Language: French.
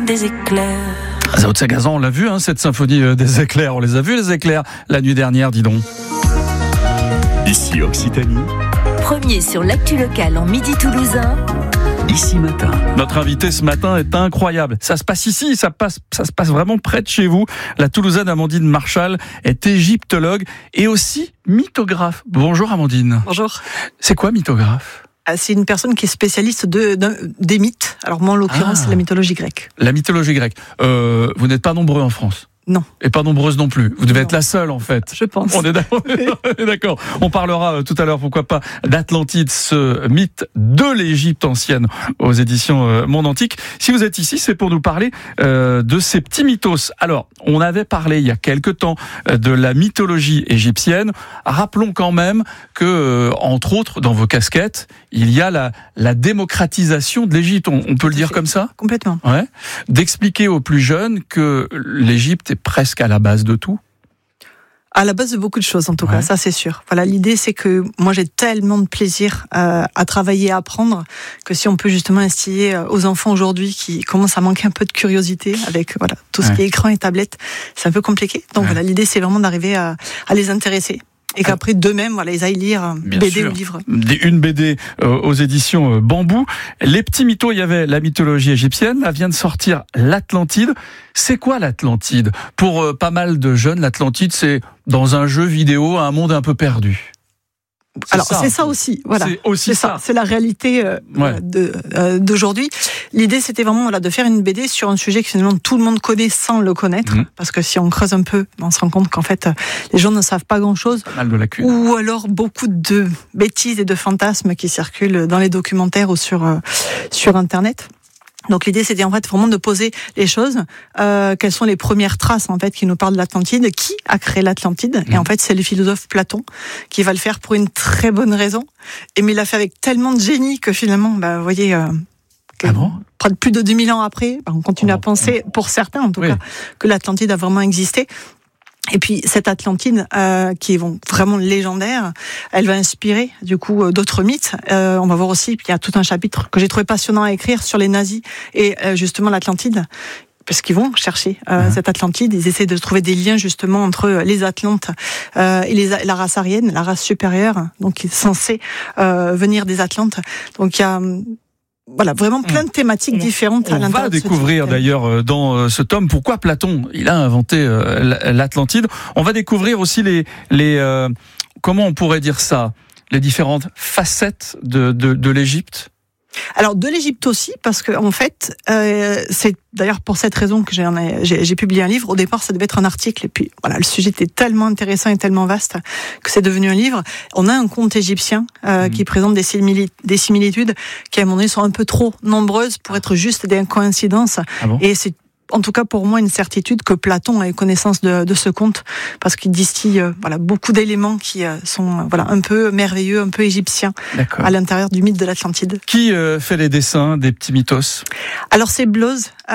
des éclairs. Zao de Sagazan, on l'a vu, cette symphonie des éclairs. On les a vus, les éclairs, la nuit dernière, dis donc. Ici Occitanie. Premier sur l'actu locale en Midi toulousain. Ici Matin. Notre invité ce matin est incroyable. Ça se passe ici, ça se passe vraiment près de chez vous. La Toulousaine Amandine Marchal est égyptologue et aussi mythographe. Bonjour Amandine. Bonjour. C'est quoi mythographe ? C'est une personne qui est spécialiste des mythes. Alors moi, en l'occurrence, c'est la mythologie grecque. La mythologie grecque. Vous n'êtes pas nombreux en France ? Non. Et pas nombreuse non plus. Vous devez être la seule, en fait. Je pense. On est d'accord. On parlera tout à l'heure, pourquoi pas, d'Atlantide, ce mythe de l'Égypte ancienne aux éditions Monde Antique. Si vous êtes ici, c'est pour nous parler de ces petits mythos. Alors, on avait parlé il y a quelque temps de la mythologie égyptienne. Rappelons quand même que, entre autres, dans vos casquettes, il y a la démocratisation de l'Égypte. On peut le dire comme ça ? Complètement. Ouais. D'expliquer aux plus jeunes que l'Égypte est presque à la base de tout. À la base de beaucoup de choses, en tout cas, ça c'est sûr. Voilà, l'idée c'est que moi j'ai tellement de plaisir à travailler, à apprendre, que si on peut justement instiller aux enfants aujourd'hui qui commencent à manquer un peu de curiosité avec tout ce qui est écran et tablette, c'est un peu compliqué. Donc voilà, l'idée c'est vraiment d'arriver à les intéresser. Et qu'après d'eux-mêmes, ils aillent lire BD ou livre. Une BD aux éditions Bambou. Les petits mythos, il y avait la mythologie égyptienne. Là vient de sortir l'Atlantide. C'est quoi l'Atlantide ? Pour pas mal de jeunes, l'Atlantide, c'est dans un jeu vidéo, un monde un peu perdu. C'est ça aussi. Voilà. C'est aussi ça. C'est la réalité d'aujourd'hui. L'idée, c'était vraiment de faire une BD sur un sujet que finalement tout le monde connaît sans le connaître. Parce que si on creuse un peu, on se rend compte qu'en fait, les gens ne savent pas grand-chose. Pas mal de lacunes. Ou alors beaucoup de bêtises et de fantasmes qui circulent dans les documentaires ou sur Internet. Donc l'idée c'était en fait vraiment de poser les choses, quelles sont les premières traces en fait qui nous parlent de l'Atlantide, qui a créé l'Atlantide, et en fait c'est le philosophe Platon qui va le faire pour une très bonne raison, mais il l'a fait avec tellement de génie que finalement, vous voyez, plus de 2000 ans après, on continue à penser, pour certains en tout cas, que l'Atlantide a vraiment existé. Et puis cette Atlantide, qui est vraiment légendaire, elle va inspirer du coup d'autres mythes. On va voir aussi, il y a tout un chapitre que j'ai trouvé passionnant à écrire sur les nazis et justement l'Atlantide. Parce qu'ils vont chercher cette Atlantide, ils essaient de trouver des liens justement entre les Atlantes et la race aryenne, la race supérieure, donc qui est censée venir des Atlantes. Donc il y a vraiment plein de thématiques différentes à l'intérieur. On va découvrir d'ailleurs dans ce tome pourquoi Platon il a inventé l'Atlantide. On va découvrir aussi les comment on pourrait dire ça, les différentes facettes de l'Égypte. Alors de l'Égypte aussi, parce que en fait, c'est d'ailleurs pour cette raison que j'ai publié un livre. Au départ, ça devait être un article, et puis le sujet était tellement intéressant et tellement vaste que c'est devenu un livre. On a un conte égyptien qui présente des similitudes qui à un moment donné sont un peu trop nombreuses pour être juste des coïncidences. Et c'est en tout cas pour moi une certitude que Platon ait connaissance de ce conte, parce qu'il distille beaucoup d'éléments qui sont un peu merveilleux, un peu égyptiens. D'accord. À l'intérieur du mythe de l'Atlantide. Qui fait les dessins des petits mythos ? Alors c'est Bloz.